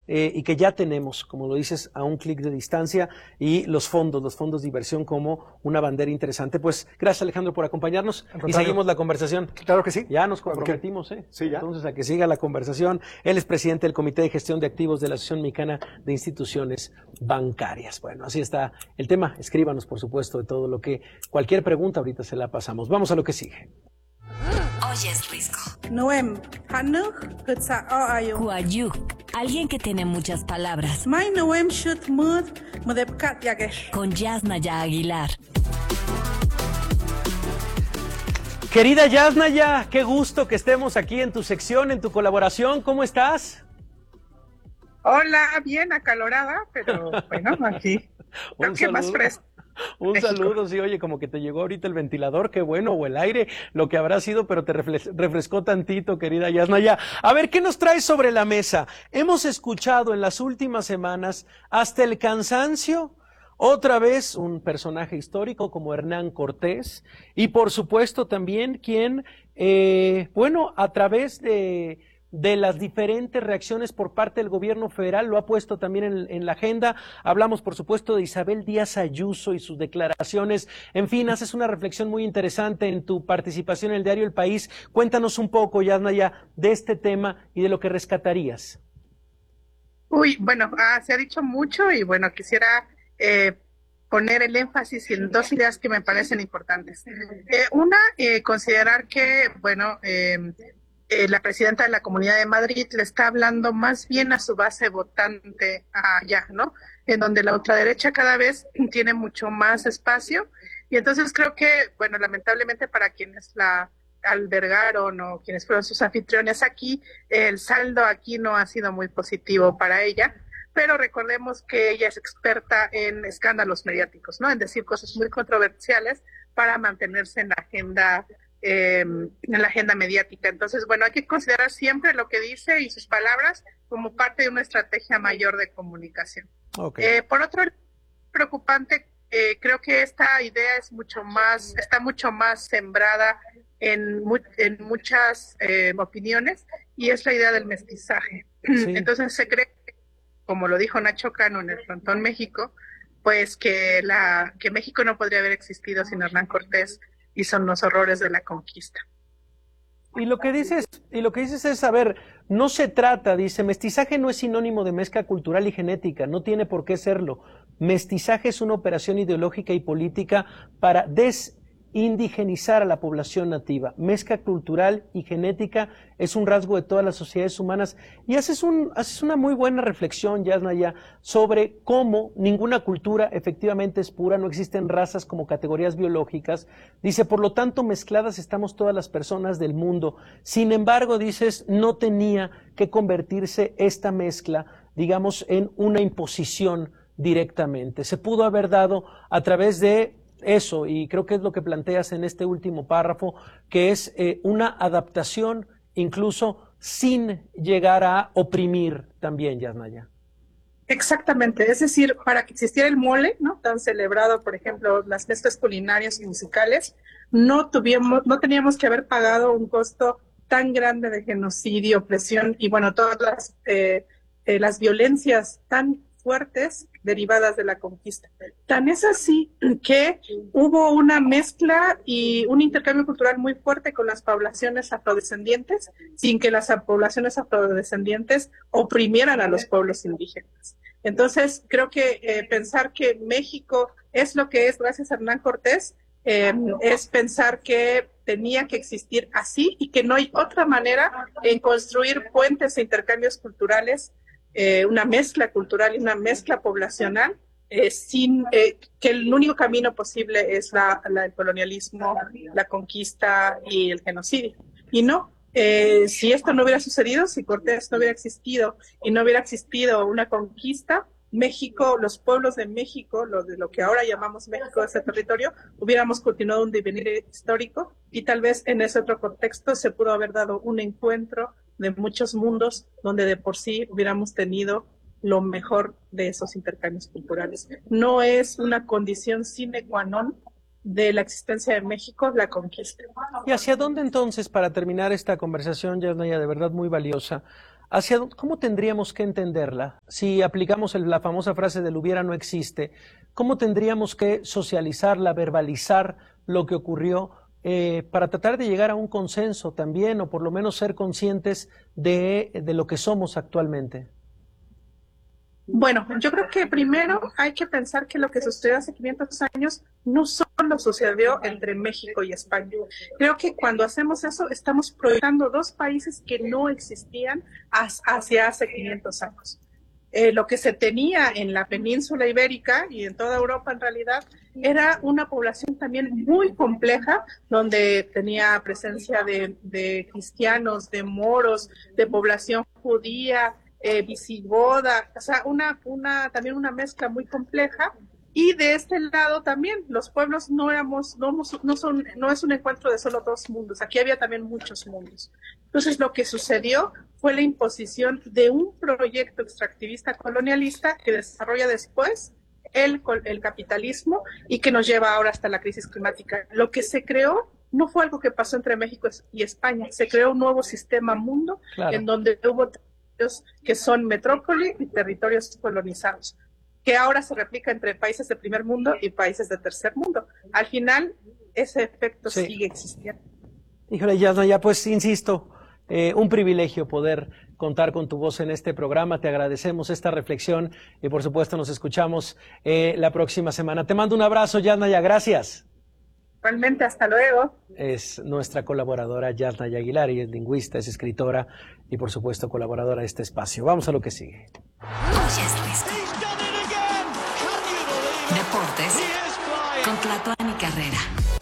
y que ya tenemos, como lo dices, a un clic de distancia, y los fondos de inversión como una bandera interesante. Pues gracias, Alejandro, por acompañarnos y seguimos la conversación. Claro que sí. Ya nos comprometimos, Sí, ya. Entonces, a que siga la conversación. Él es presidente del Comité de Gestión de Activos de la Asociación Mexicana de Instituciones Bancarias. Bueno, así está el tema. Escríbanos, por supuesto, de todo lo que, cualquier pregunta ahorita se la pasamos. Vamos a lo que sigue. Oyes Risco. Noem, Hanuk, Kutsa Ayo. Kuayu, alguien que tiene muchas palabras. My Noem Shut Mud, Mudepkat Yagesh. Con Yasnaya Aguilar. Querida Yasnaya, qué gusto que estemos aquí en tu sección, en tu colaboración. ¿Cómo estás? Hola, bien acalorada, pero bueno, aquí. Creo que más fresco. Un saludo, sí, oye, como que te llegó ahorita el ventilador, qué bueno, o el aire, lo que habrá sido, pero te refrescó tantito, querida Yasnaya. A ver, ¿qué nos traes sobre la mesa? Hemos escuchado en las últimas semanas, hasta el cansancio, otra vez un personaje histórico como Hernán Cortés, y por supuesto también quien, a través de las diferentes reacciones por parte del gobierno federal, lo ha puesto también en la agenda. Hablamos, por supuesto, de Isabel Díaz Ayuso y sus declaraciones. En fin, haces una reflexión muy interesante en tu participación en el diario El País. Cuéntanos un poco, Yasnaya, de este tema y de lo que rescatarías. Uy, bueno, se ha dicho mucho y bueno, quisiera poner el énfasis en dos ideas que me parecen importantes. Una, considerar que, bueno, la presidenta de la Comunidad de Madrid le está hablando más bien a su base votante allá, ¿no? En donde la ultraderecha cada vez tiene mucho más espacio, y entonces creo que, bueno, lamentablemente para quienes la albergaron o quienes fueron sus anfitriones aquí, el saldo aquí no ha sido muy positivo para ella, pero recordemos que ella es experta en escándalos mediáticos, ¿no? En decir cosas muy controversiales para mantenerse en la agenda mediática. Entonces, bueno, hay que considerar siempre lo que dice y sus palabras como parte de una estrategia mayor de comunicación. Okay. Por otro lado, preocupante, creo que esta idea está mucho más sembrada en muchas opiniones, y es la idea del mestizaje. Sí. Entonces se cree, como lo dijo Nacho Cano en el Frontón México, pues que México no podría haber existido sin Hernán Cortés, y son los horrores de la conquista. Y lo que dices es, a ver, no se trata, dice, mestizaje no es sinónimo de mezcla cultural y genética, no tiene por qué serlo. Mestizaje es una operación ideológica y política para desindigenizar a la población nativa. Mezcla cultural y genética es un rasgo de todas las sociedades humanas. Y haces una muy buena reflexión, Yasnaya, sobre cómo ninguna cultura efectivamente es pura, no existen razas como categorías biológicas. Dice, por lo tanto, mezcladas estamos todas las personas del mundo. Sin embargo, dices, no tenía que convertirse esta mezcla, digamos, en una imposición directamente. Se pudo haber dado a través de eso, y creo que es lo que planteas en este último párrafo, que es una adaptación incluso sin llegar a oprimir también, Yasnaya. Exactamente, es decir, para que existiera el mole, ¿no?, tan celebrado, por ejemplo, las mezclas culinarias y musicales, no teníamos que haber pagado un costo tan grande de genocidio, opresión y bueno, todas las violencias tan fuertes derivadas de la conquista. Tan es así que hubo una mezcla y un intercambio cultural muy fuerte con las poblaciones afrodescendientes, sin que las poblaciones afrodescendientes oprimieran a los pueblos indígenas. Entonces, creo que pensar que México es lo que es gracias a Hernán Cortés, es pensar que tenía que existir así y que no hay otra manera en construir puentes e intercambios culturales, una mezcla cultural y una mezcla poblacional, sin que el único camino posible es el colonialismo, la conquista y el genocidio. Y no, si esto no hubiera sucedido, si Cortés no hubiera existido y no hubiera existido una conquista, México, los pueblos de México, de lo que ahora llamamos México, ese territorio, hubiéramos continuado un devenir histórico, y tal vez en ese otro contexto se pudo haber dado un encuentro de muchos mundos donde de por sí hubiéramos tenido lo mejor de esos intercambios culturales. No es una condición sine qua non de la existencia de México la conquista. ¿Y hacia dónde entonces, para terminar esta conversación, Yasnaya, de verdad muy valiosa, ¿Cómo tendríamos que entenderla? Si aplicamos la famosa frase del hubiera no existe, ¿cómo tendríamos que socializarla, verbalizar lo que ocurrió para tratar de llegar a un consenso también, o por lo menos ser conscientes de lo que somos actualmente? Bueno, yo creo que primero hay que pensar que lo que sucedió hace 500 años no solo sucedió entre México y España. Creo que cuando hacemos eso estamos proyectando dos países que no existían hacia hace 500 años. Lo que se tenía en la península ibérica y en toda Europa en realidad era una población también muy compleja, donde tenía presencia de cristianos, de moros, de población judía, visigoda, o sea, también una mezcla muy compleja. Y de este lado también los pueblos no es un encuentro de solo dos mundos, aquí había también muchos mundos. Entonces lo que sucedió fue la imposición de un proyecto extractivista colonialista que desarrolla después el capitalismo y que nos lleva ahora hasta la crisis climática. Lo que se creó no fue algo que pasó entre México y España, se creó un nuevo sistema mundo, claro, en donde hubo que son metrópoli y territorios colonizados, que ahora se replica entre países de primer mundo y países de tercer mundo. Al final, ese efecto sigue existiendo. Híjole, ya pues insisto, un privilegio poder contar con tu voz en este programa. Te agradecemos esta reflexión y por supuesto nos escuchamos la próxima semana. Te mando un abrazo, Yasnaya, gracias. Igualmente, hasta luego. Es nuestra colaboradora Yasnaya Aguilar, y es lingüista, es escritora y por supuesto colaboradora de este espacio. Vamos a lo que sigue. Deportes con Tlatuani Carrera.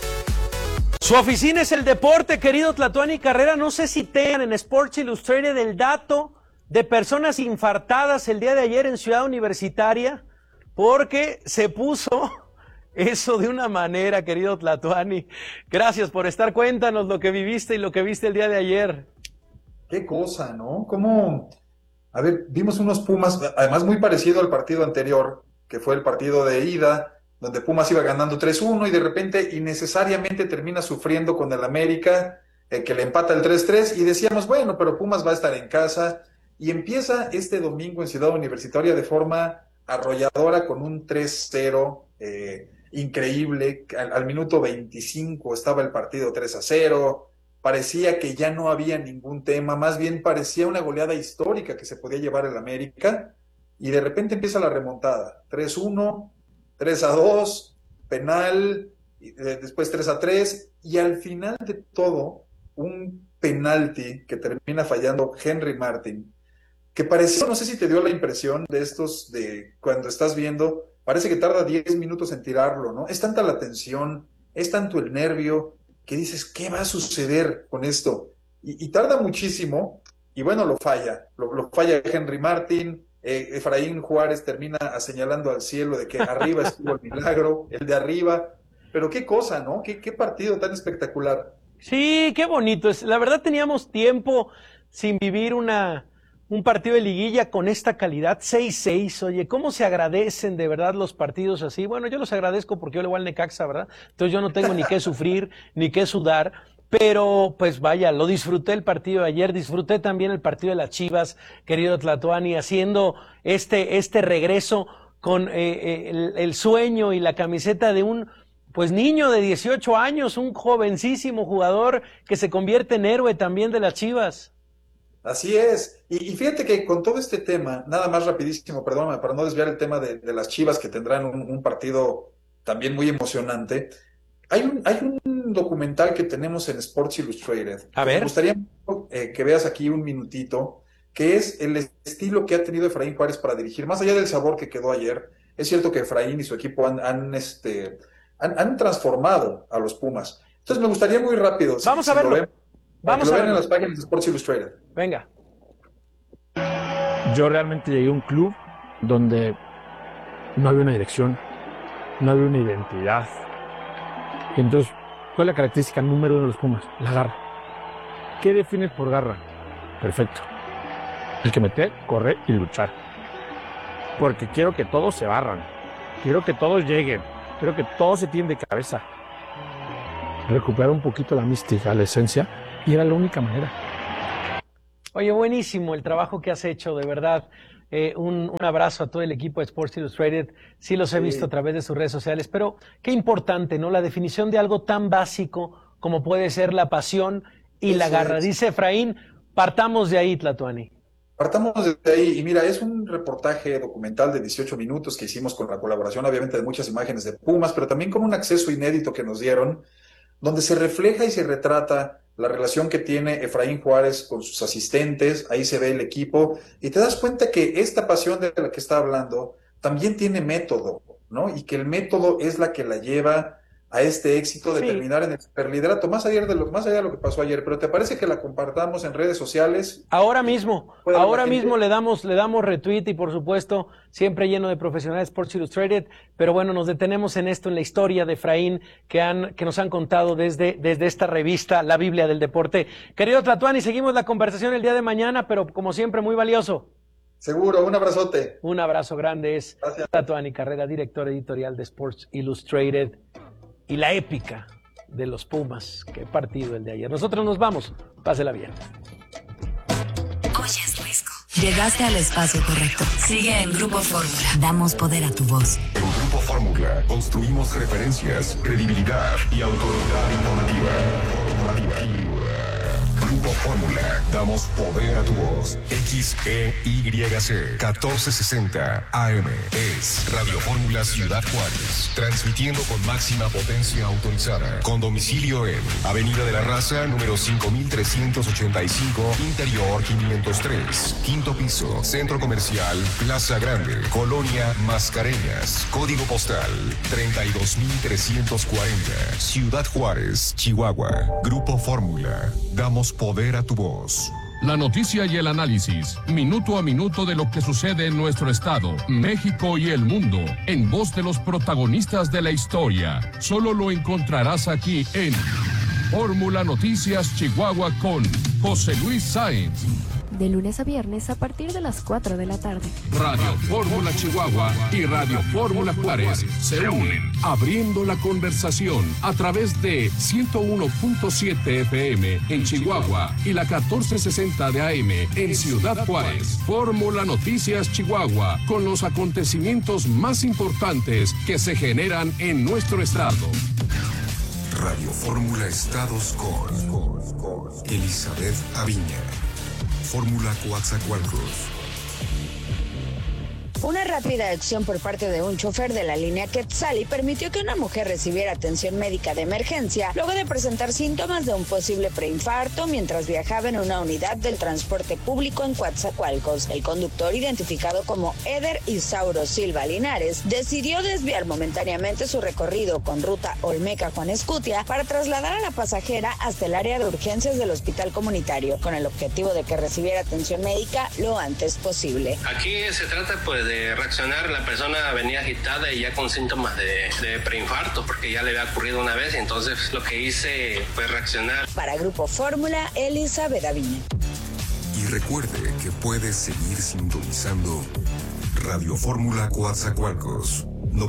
Su oficina es el deporte, querido Tlatuani Carrera. No sé si tengan en Sports Illustrated el dato de personas infartadas el día de ayer en Ciudad Universitaria, porque se puso eso de una manera, querido Tlatuani. Gracias por estar. Cuéntanos lo que viviste y lo que viste el día de ayer. Qué cosa, ¿no? ¿Cómo? A ver, vimos unos Pumas, además muy parecido al partido anterior, que fue el partido de ida, donde Pumas iba ganando 3-1 y de repente innecesariamente termina sufriendo con el América, que le empata el 3-3, y decíamos, bueno, pero Pumas va a estar en casa, y empieza este domingo en Ciudad Universitaria de forma arrolladora con un 3-0, increíble. Al minuto 25 estaba el partido 3-0, parecía que ya no había ningún tema, más bien parecía una goleada histórica que se podía llevar el América, y de repente empieza la remontada, 3-1, 3-2, penal, y después 3-3, y al final de todo, un penalti que termina fallando Henry Martin, que pareció, no sé si te dio la impresión de estos, de cuando estás viendo, parece que tarda 10 minutos en tirarlo, ¿no? Es tanta la tensión, es tanto el nervio, que dices, ¿qué va a suceder con esto? Y tarda muchísimo, y bueno, lo falla Henry Martin. Efraín Juárez termina señalando al cielo de que arriba estuvo el milagro, el de arriba, pero qué cosa, ¿no? Qué partido tan espectacular. Sí, qué bonito. La verdad teníamos tiempo sin vivir un partido de liguilla con esta calidad, 6-6, oye, ¿cómo se agradecen de verdad los partidos así? Bueno, yo los agradezco porque yo le voy al Necaxa, ¿verdad? Entonces yo no tengo ni qué sufrir, ni qué sudar, pero pues vaya, lo disfruté el partido de ayer, disfruté también el partido de las Chivas, querido Tlatuani, haciendo este regreso con el sueño y la camiseta de un pues niño de 18 años, un jovencísimo jugador que se convierte en héroe también de las Chivas. Así es, y fíjate que con todo este tema, nada más rapidísimo, perdóname, para no desviar el tema de las Chivas, que tendrán un partido también muy emocionante. Hay un documental que tenemos en Sports Illustrated. A ver. Me gustaría que veas aquí un minutito, que es el estilo que ha tenido Efraín Juárez para dirigir, más allá del sabor que quedó ayer. Es cierto que Efraín y su equipo han transformado a los Pumas. Entonces me gustaría muy rápido. Vamos a verlo. Vamos a verlo en las páginas de Sports Illustrated. Venga. Yo realmente llegué a un club donde no había una dirección, no había una identidad. Y entonces, ¿cuál es la característica número 1 de los Pumas? La garra. ¿Qué defines por garra? Perfecto. El que meter, correr y luchar. Porque quiero que todos se barran. Quiero que todos lleguen. Quiero que todos se tiren de cabeza. Recuperar un poquito la mística, la esencia, y era la única manera. Oye, buenísimo el trabajo que has hecho, de verdad. Un abrazo a todo el equipo de Sports Illustrated. Sí los he visto a través de sus redes sociales, pero qué importante, ¿no? La definición de algo tan básico como puede ser la pasión y la garra. Dice Efraín, partamos de ahí, Tlatuani. Partamos de ahí, y mira, es un reportaje documental de 18 minutos que hicimos con la colaboración, obviamente, de muchas imágenes de Pumas, pero también con un acceso inédito que nos dieron, donde se refleja y se retrata la relación que tiene Efraín Juárez con sus asistentes. Ahí se ve el equipo, y te das cuenta que esta pasión de la que está hablando también tiene método, ¿no? Y que el método es la que la lleva a este éxito de terminar en el superliderato, más allá de lo que pasó ayer. Pero ¿te parece que la compartamos en redes sociales? Ahora mismo le damos retweet, y por supuesto siempre lleno de profesionales Sports Illustrated. Pero bueno, nos detenemos en esto, en la historia de Efraín que nos han contado desde esta revista, La Biblia del Deporte. Querido Tlatuani, seguimos la conversación el día de mañana, pero como siempre muy valioso. Seguro, un abrazote. Un abrazo grande. Es Tlatuani Carrera, director editorial de Sports Illustrated. Y la épica de los Pumas. Qué partido el de ayer. Nosotros nos vamos. Pásela bien. Oye, Luisco. Llegaste al espacio correcto. Sigue en Grupo Fórmula. Damos poder a tu voz. En Grupo Fórmula construimos referencias, credibilidad y autoridad informativa. Grupo Fórmula, damos poder a tu voz. XEYC 1460 AM es Radio Fórmula Ciudad Juárez, transmitiendo con máxima potencia autorizada, con domicilio en Avenida de la Raza, número 5385, Interior 503, quinto piso, Centro Comercial Plaza Grande, Colonia Mascareñas, código postal 32340, Ciudad Juárez, Chihuahua. Grupo Fórmula, damos poder a tu voz. La noticia y el análisis, minuto a minuto de lo que sucede en nuestro estado, México y el mundo, en voz de los protagonistas de la historia. Solo lo encontrarás aquí en Fórmula Noticias Chihuahua con José Luis Sáenz. De lunes a viernes a partir de las 4 de la tarde. Radio Fórmula Chihuahua y Radio Fórmula Juárez se unen, abriendo la conversación a través de 101.7 FM en Chihuahua y la 1460 de AM en Ciudad Juárez. Fórmula Noticias Chihuahua, con los acontecimientos más importantes que se generan en nuestro estado. Radio Fórmula Estados con Elizabeth Aviña. Fórmula Coatzacoalcos. Una rápida acción por parte de un chofer de la línea Quetzali permitió que una mujer recibiera atención médica de emergencia luego de presentar síntomas de un posible preinfarto mientras viajaba en una unidad del transporte público en Coatzacoalcos. El conductor, identificado como Eder Isauro Silva Linares, decidió desviar momentáneamente su recorrido con ruta Olmeca-Juan Escutia para trasladar a la pasajera hasta el área de urgencias del hospital comunitario, con el objetivo de que recibiera atención médica lo antes posible. Aquí se trata de reaccionar. La persona venía agitada y ya con síntomas de preinfarto, porque ya le había ocurrido una vez, y entonces lo que hice fue reaccionar. Para Grupo Fórmula, Elizabeth Aviña. Y recuerde que puede seguir sintonizando Radio Fórmula Coatzacoalcos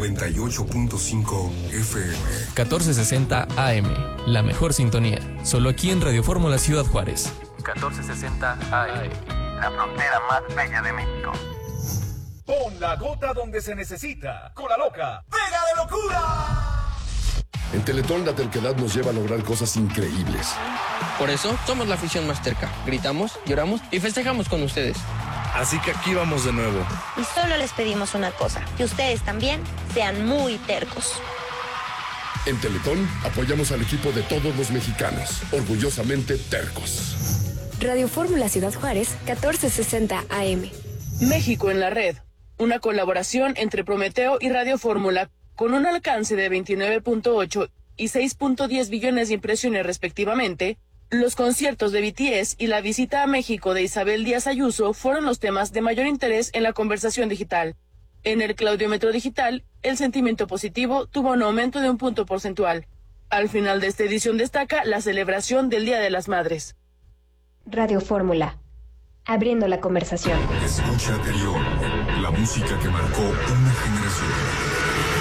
98.5 FM 1460 AM, la mejor sintonía, solo aquí en Radio Fórmula Ciudad Juárez. 1460 AM, la frontera más bella de México. Pon la gota donde se necesita. Con la loca, ¡pega de locura! En Teletón la terquedad nos lleva a lograr cosas increíbles. Por eso somos la afición más terca. Gritamos, lloramos y festejamos con ustedes. Así que aquí vamos de nuevo. Y solo les pedimos una cosa, que ustedes también sean muy tercos. En Teletón apoyamos al equipo de todos los mexicanos, orgullosamente tercos. Radio Fórmula Ciudad Juárez, 1460 AM. México en la red. Una colaboración entre Prometeo y Radio Fórmula, con un alcance de 29.8 y 6.10 billones de impresiones respectivamente. Los conciertos de BTS y la visita a México de Isabel Díaz Ayuso fueron los temas de mayor interés en la conversación digital. En el claudiómetro digital, el sentimiento positivo tuvo un aumento de 1 punto porcentual. Al final de esta edición destaca la celebración del Día de las Madres. Radio Fórmula, abriendo la conversación. Escucha Terión, la música que marcó una generación.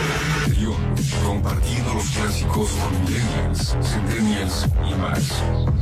Terión, compartiendo los clásicos con millennials, centennials y más.